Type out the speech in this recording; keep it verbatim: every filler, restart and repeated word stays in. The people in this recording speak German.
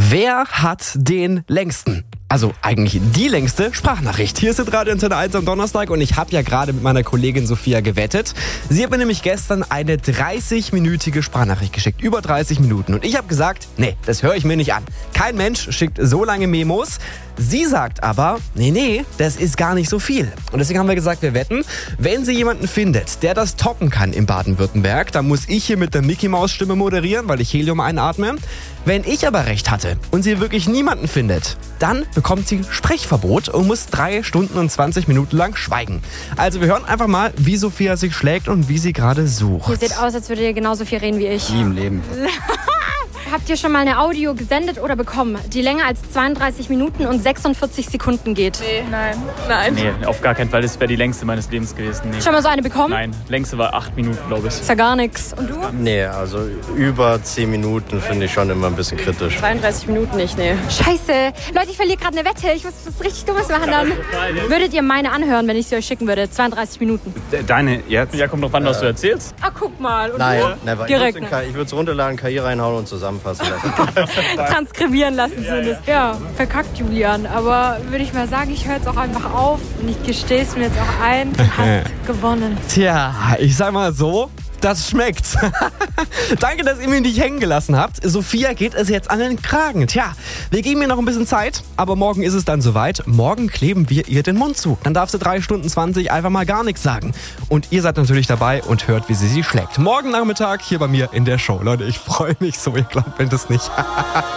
Wer hat den längsten? Also eigentlich die längste Sprachnachricht. Hier ist es Radio Antenne eins am Donnerstag und ich habe ja gerade mit meiner Kollegin Sophia gewettet. Sie hat mir nämlich gestern eine dreißig-minütige Sprachnachricht geschickt. Über dreißig Minuten. Und ich habe gesagt, nee, das höre ich mir nicht an. Kein Mensch schickt so lange Memos. Sie sagt aber, nee, nee, das ist gar nicht so viel. Und deswegen haben wir gesagt, wir wetten, wenn sie jemanden findet, der das toppen kann in Baden-Württemberg, dann muss ich hier mit der Mickey-Maus-Stimme moderieren, weil ich Helium einatme. Wenn ich aber recht hatte und sie wirklich niemanden findet, dann bekommt sie Sprechverbot und muss drei Stunden und zwanzig Minuten lang schweigen. Also wir hören einfach mal, wie Sophia sich schlägt und wie sie gerade sucht. Ihr seht aus, als würdet ihr genauso viel reden wie ich. Nie im Leben. Habt ihr schon mal eine Audio gesendet oder bekommen, die länger als zweiunddreißig Minuten und sechsundvierzig Sekunden geht? Nee, nein, nein. Nee, auf gar keinen Fall. Das wäre die längste meines Lebens gewesen. Nee. Schon mal so eine bekommen? Nein, längste war acht Minuten, glaube ich. Ist ja gar nichts. Und du? Nee, also über zehn Minuten finde ich schon immer ein bisschen kritisch. zweiunddreißig Minuten nicht, nee. Scheiße. Leute, ich verliere gerade eine Wette. Ich muss was richtig Dummes machen dann. Würdet ihr meine anhören, wenn ich sie euch schicken würde? zweiunddreißig Minuten. Deine jetzt? Ja, kommt drauf an, was du erzählst. Ah, guck mal. Und Nein, du? never. Direkt. Ich würde es runterladen, K I reinhauen und zusammenfassen lassen. Transkribieren lassen zumindest. Ja, verkackt Julian. Aber würde ich mal sagen, ich höre jetzt auch einfach auf. Und ich gestehe es mir jetzt auch ein. Du hast gewonnen. Tja, ich sag mal so, das schmeckt. Danke, dass ihr mich nicht hängen gelassen habt. Sophia geht es jetzt an den Kragen. Tja, wir geben ihr noch ein bisschen Zeit, aber morgen ist es dann soweit. Morgen kleben wir ihr den Mund zu. Dann darf sie drei Stunden zwanzig einfach mal gar nichts sagen. Und ihr seid natürlich dabei und hört, wie sie sie schlägt. Morgen Nachmittag hier bei mir in der Show. Leute, ich freue mich so. Ihr glaubt mir das nicht.